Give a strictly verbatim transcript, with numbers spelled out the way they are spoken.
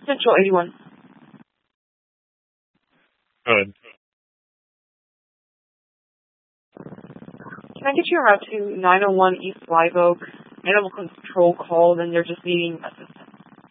Central eighty-one. Good. Can I get you around to nine oh one East Live Oak? Animal control called and they're just needing assistance.